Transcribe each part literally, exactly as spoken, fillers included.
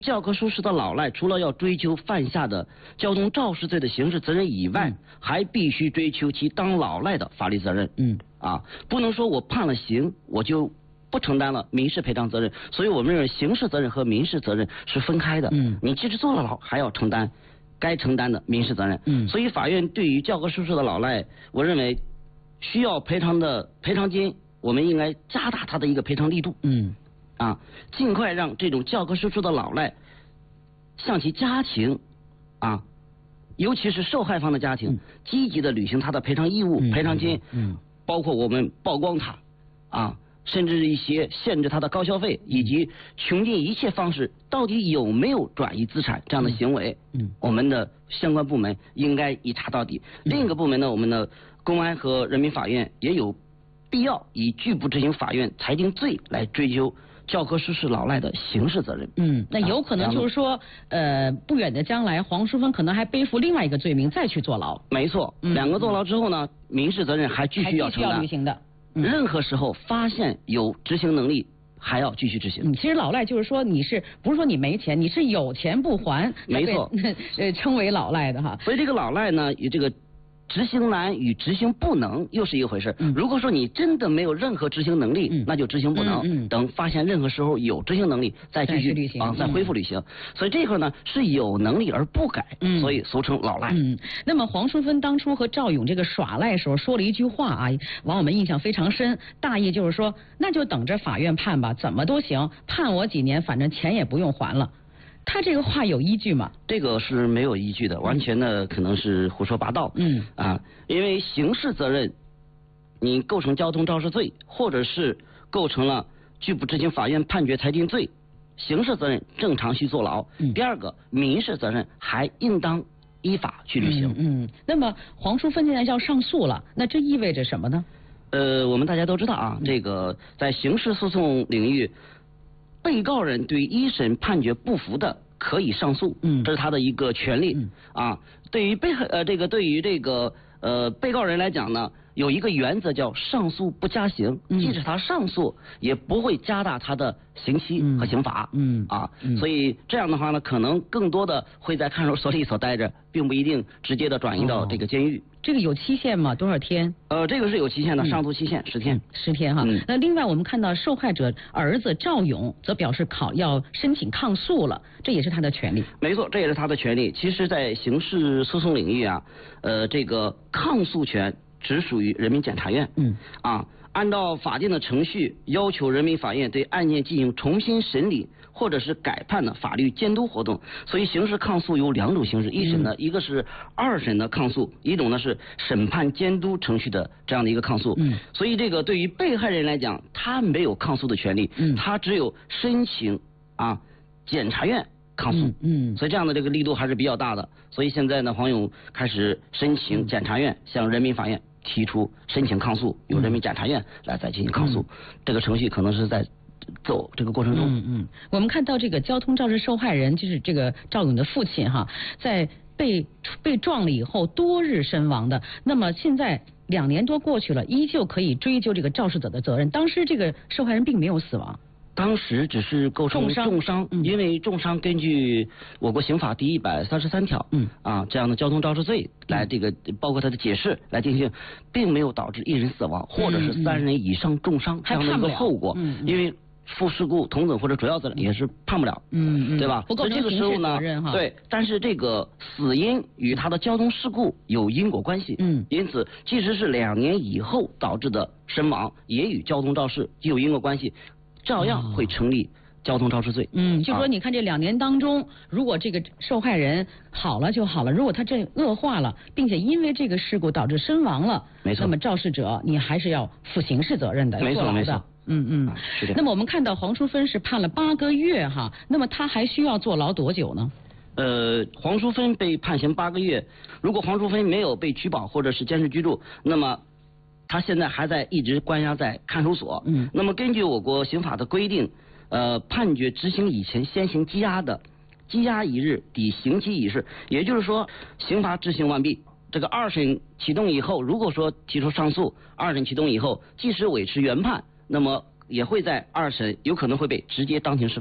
教科书式的老赖，除了要追究犯下的交通肇事罪的刑事责任以外，嗯、还必须追求其当老赖的法律责任。嗯，啊，不能说我判了刑，我就不承担了民事赔偿责任。所以我们认为刑事责任和民事责任是分开的。嗯，你即使坐了牢，还要承担该承担的民事责任。嗯，所以法院对于教科书式的老赖，我认为需要赔偿的赔偿金，我们应该加大它的一个赔偿力度。嗯。啊，尽快让这种教科书式的老赖向其家庭啊，尤其是受害方的家庭，嗯、积极的履行他的赔偿义务、嗯、赔偿金，嗯，包括我们曝光他啊，甚至一些限制他的高消费，以及穷尽一切方式，到底有没有转移资产这样的行为，嗯，我们的相关部门应该一查到底。嗯、另一个部门呢，我们的公安和人民法院也有必要以拒不执行法院裁定罪来追究教科书式老赖的刑事责任。嗯， 那有可能就是说，呃，不远的将来，黄淑芬可能还背负另外一个罪名再去坐牢。 没错，嗯、两个坐牢之后呢，民事责任还继续要承担， 还继续要履行的。 嗯、任何时候发现有执行能力，还要继续执行。 嗯，其实老赖就是说，你是不是说你没钱，你是有钱不还， 没错， 呃，称为老赖的哈。 所以这个老赖呢，与这个执行难与执行不能又是一回事。嗯、如果说你真的没有任何执行能力，嗯、那就执行不能。嗯嗯、等发现任何时候有执行能力，再继续履行啊，再恢复履行。嗯、所以这块呢是有能力而不改，嗯、所以俗称老赖。 嗯，那么黄淑芬当初和赵勇这个耍赖时候说了一句话啊，网友们印象非常深，大意就是说，那就等着法院判吧，怎么都行，判我几年，反正钱也不用还了。他这个话有依据吗？ 这个是没有依据的，完全的可能是胡说八道。嗯啊，因为刑事责任，你构成交通肇事罪，或者是构成了拒不执行法院判决裁定罪，刑事责任正常需坐牢。嗯、第二个，民事责任还应当依法去履行。 嗯, 嗯，那么黄淑芬现在要上诉了，那这意味着什么呢？ 呃，我们大家都知道啊，嗯、这个在刑事诉讼领域，被告人对一审判决不服的，可以上诉，嗯，这是他的一个权利。嗯、啊，对于被呃这个对于这个呃被告人来讲呢，有一个原则叫上诉不加刑，嗯、即使他上诉，也不会加大他的刑期和刑罚。嗯啊，嗯、所以这样的话呢，可能更多的会在看守所里所待着，并不一定直接的转移到这个监狱。哦， 这个有期限吗？多少天？ 呃，这个是有期限的，上诉期限十天。 十天哈。嗯、那另外我们看到受害者儿子赵勇则表示考要申请抗诉了，这也是他的权利。 没错，这也是他的权利。其实，在刑事诉讼领域啊，呃，这个抗诉权只属于人民检察院。嗯。啊，按照法定的程序，要求人民法院对案件进行重新审理或者是改判的法律监督活动。所以刑事抗诉有两种形式，一审呢，嗯、一个是二审的抗诉，一种呢是审判监督程序的这样的一个抗诉。嗯，所以这个对于被害人来讲，他没有抗诉的权利，嗯、他只有申请啊检察院抗诉。嗯，嗯所以这样的这个力度还是比较大的。所以现在呢，黄勇开始申请检察院向人民法院提出申请抗诉，由人民检察院来再进行抗诉。嗯、这个程序可能是在走这个过程中。 嗯嗯，我们看到这个交通肇事受害人就是这个赵勇的父亲哈，在被被撞了以后多日身亡的。那么现在两年多过去了，依旧可以追究这个肇事者的责任。当时这个受害人并没有死亡。 当时只是构成重伤，重伤嗯、因为重伤根据我国刑法第一百三十三条，嗯啊这样的交通肇事罪来这个包括它的解释来进行，并没有导致一人死亡或者是三人以上重伤这样的一个后果，嗯嗯、因为负事故同等或者主要责任也是判不了，嗯嗯，对吧？所以这个时候呢，对，但是这个死因与他的交通事故有因果关系，嗯，因此即使是两年以后导致的身亡，也与交通肇事具有因果关系。照样会成立交通肇事罪。 嗯，就说你看这两年当中，如果这个受害人好了就好了，如果他这恶化了，并且因为这个事故导致身亡了， 没错， 那么肇事者你还是要负刑事责任的， 没错没错。 嗯嗯， 啊、是的。 那么我们看到黄淑芬是判了八个月哈，那么他还需要坐牢多久呢？ 呃，黄淑芬被判刑八个月，如果黄淑芬没有被拘保或者是监视居住，那么他现在还在一直关押在看守所。嗯，那么根据我国刑法的规定，呃，判决执行以前先行羁押的，羁押一日抵刑期一日，也就是说，刑罚执行完毕，这个二审启动以后，如果说提出上诉，二审启动以后，即使维持原判，那么也会在二审有可能会被直接当庭释放。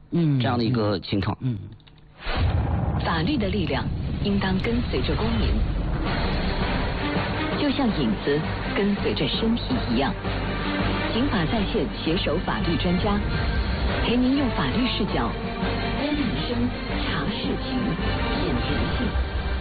嗯，这样的一个情况。 嗯， 法律的力量应当跟随着公民，就像影子跟随着身体一样。警法在线携手法律专家，陪您用法律视角观民生、查事情、品人性。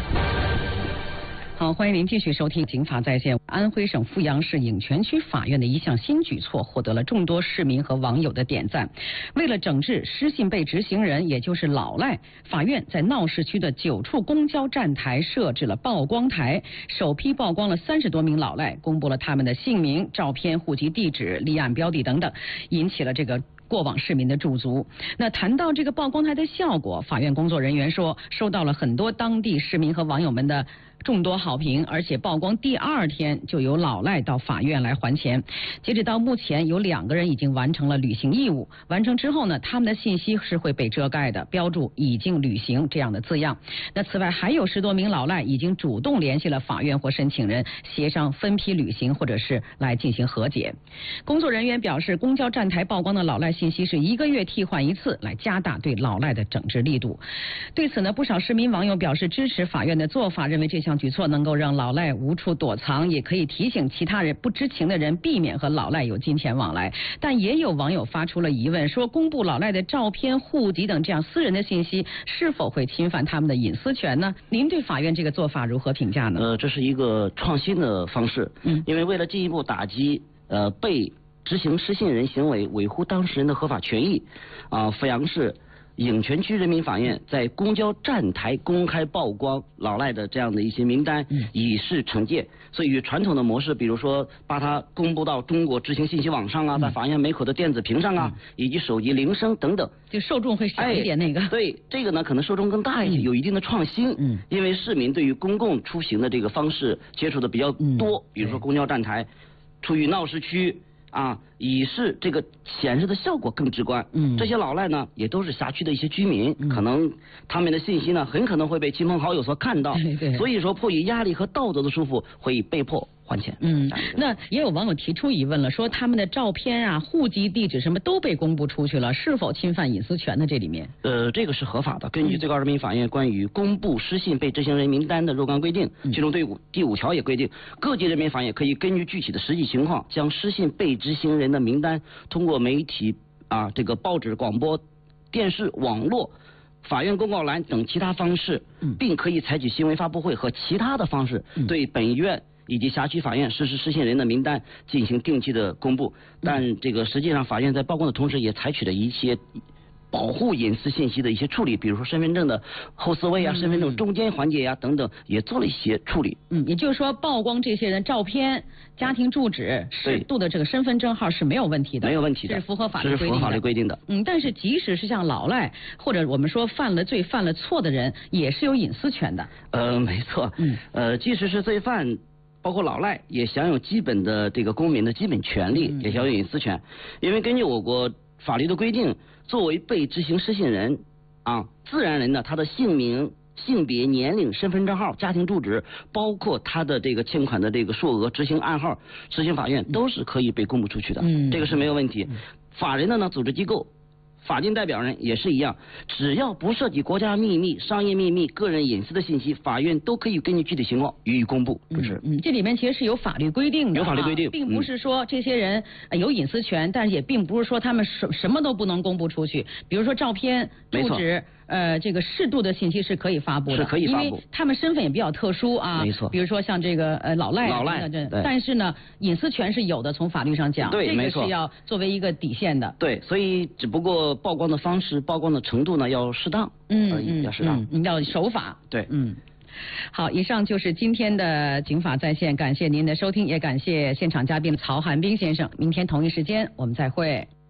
好，欢迎您继续收听《警法在线》。安徽省阜阳市颍泉区法院的一项新举措获得了众多市民和网友的点赞。为了整治失信被执行人，也就是老赖，法院在闹市区的九处公交站台设置了曝光台，首批曝光了三十多名老赖，公布了他们的姓名、照片、户籍地址、立案标的等等，引起了这个过往市民的驻足。那谈到这个曝光台的效果，法院工作人员说，收到了很多当地市民和网友们的众多好评，而且曝光第二天就有老赖到法院来还钱。截止到目前，有两个人已经完成了履行义务，完成之后呢，他们的信息是会被遮盖的，标注已经履行这样的字样。那此外还有十多名老赖已经主动联系了法院或申请人，协商分批履行或者是来进行和解。工作人员表示，公交站台曝光的老赖信息是一个月替换一次，来加大对老赖的整治力度。对此呢，不少市民网友表示支持法院的做法，认为这项举措能够让老赖无处躲藏，也可以提醒其他人不知情的人避免和老赖有金钱往来。但也有网友发出了疑问，说公布老赖的照片、户籍等这样私人的信息，是否会侵犯他们的隐私权呢？您对法院这个做法如何评价呢？ 呃，这是一个创新的方式，嗯，因为为了进一步打击呃被执行失信人行为，维护当事人的合法权益，啊、呃，阜阳市颍泉区人民法院在公交站台公开曝光老赖的这样的一些名单，以示惩戒。所以与传统的模式，比如说把它公布到中国执行信息网上啊，在法院门口的电子屏上啊，以及手机铃声等等， 就受众会小一点那个。 哎、对，这个呢可能受众更大一些，有一定的创新。嗯，因为市民对于公共出行的这个方式接触的比较多，比如说公交站台，处于闹市区。啊，以示这个显示的效果更直观。嗯，这些老赖呢，也都是辖区的一些居民，嗯、可能他们的信息呢，很可能会被亲朋好友所看到。对对。所以说，迫于压力和道德的束缚，会被迫还钱。 嗯，那也有网友提出疑问了，说他们的照片啊、户籍地址什么都被公布出去了，是否侵犯隐私权呢？这里面？ 呃，这个是合法的。根据最高人民法院关于公布失信被执行人名单的若干规定，其中第五第五条也规定，各级人民法院可以根据具体的实际情况，将失信被执行人的名单通过媒体啊、这个报纸、广播、电视、网络、法院公告栏等其他方式，并可以采取新闻发布会和其他的方式，对本院以及辖区法院实施失信人的名单进行定期的公布。但这个实际上，法院在曝光的同时，也采取了一些保护隐私信息的一些处理，比如说身份证的后四位啊、嗯、身份证中间环节呀、啊、等等，也做了一些处理。 嗯，也就是说，曝光这些人照片、家庭住址、适度的这个身份证号是没有问题的， 没有问题的， 这是符合法律规定的。 这是符合法律规定的。 嗯，但是即使是像老赖或者我们说犯了罪、犯了错的人，也是有隐私权的。 呃，没错。嗯。呃，即使是罪犯，包括老赖，也享有基本的这个公民的基本权利，嗯、也享有隐私权，因为根据我国法律的规定，作为被执行失信人啊，自然人呢，他的姓名、性别、年龄、身份证号、家庭住址，包括他的这个欠款的这个数额、执行暗号，执行法院都是可以被公布出去的，嗯，这个是没有问题。法人的呢，组织机构、法定代表人也是一样，只要不涉及国家秘密、商业秘密、个人隐私的信息，法院都可以根据具体情况予以公布。就是， 嗯，这里面其实是有法律规定的， 有法律规定， 并不是说这些人有隐私权，嗯、但是也并不是说他们什什么都不能公布出去。比如说照片、住址，呃，这个适度的信息是可以发布的， 是可以发布， 因为他们身份也比较特殊啊。 没错。 比如说像这个呃老赖， 老赖， 这，但是呢，隐私权是有的，从法律上讲， 对， 这个是要作为一个底线的。 对，所以只不过曝光的方式、曝光的程度呢要适当， 嗯而已，要适当， 嗯，要守法。 对， 嗯。好，以上就是今天的警法在线，感谢您的收听，也感谢现场嘉宾曹汉斌先生。明天同一时间我们再会。